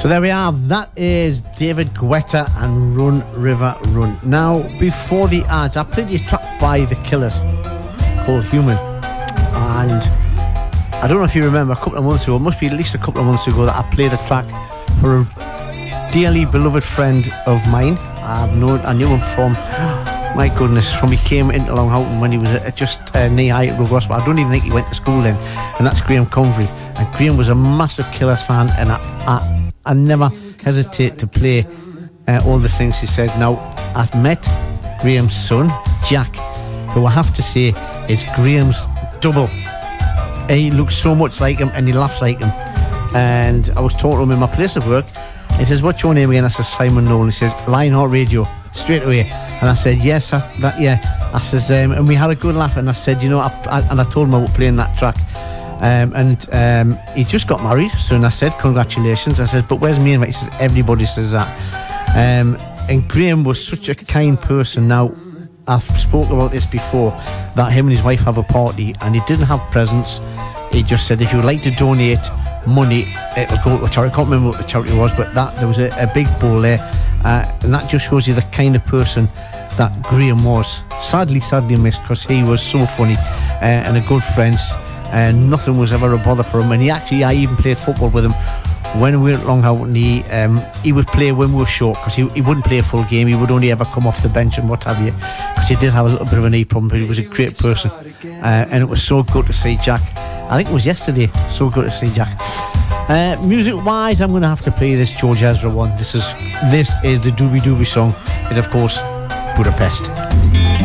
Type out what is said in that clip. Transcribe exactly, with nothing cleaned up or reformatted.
So there we are. That is David Guetta and Run River Run. Now, before the ads, I played this track by The Killers called Human. And I don't know if you remember, a couple of months ago, it must be at least a couple of months ago, that I played a track for a dearly beloved friend of mine. I've known, I knew him from, my goodness, from he came into Long Houghton when he was at just uh, knee high at Rogue Ross. I don't even think he went to school then. And that's Graham Convery. And Graham was a massive Killers fan, and I, I I never hesitate to play uh, all the things he said. Now, I've met Graham's son, Jack, who I have to say is Graham's double. He looks so much like him and he laughs like him. And I was talking to him in my place of work. He says, "What's your name again?" I said, "Simon Nolan." He says, "Lionheart Radio," straight away. And I said, "Yes, that, that yeah." I says, um, and we had a good laugh. And I said, you know, I, I, and I told him I was playing that track. Um, and um, he just got married. So and I said, "Congratulations." I said, "But where's me?" And he says, "Everybody says that." Um, and Graham was such a kind person. Now, I've spoken about this before, that him and his wife have a party and he didn't have presents. He just said, if you would like to donate money, it'll go to a charity. I can't remember what the charity was, but that there was a, a big bowl there. Uh, and that just shows you the kind of person that Graham was. Sadly, sadly missed, because he was so funny uh, and a good friend. And nothing was ever a bother for him. And he actually, I even played football with him when we were at Long Houghton. He, um, he would play when we were short, because he, he wouldn't play a full game. He would only ever come off the bench and what have you, because he did have a little bit of a knee problem, but he was a great person. Uh, and it was so good to see Jack. I think it was yesterday. So good to see Jack. Uh, music wise, I'm going to have to play this George Ezra one. This is this is the Doobie Doobie song, and of course, Budapest.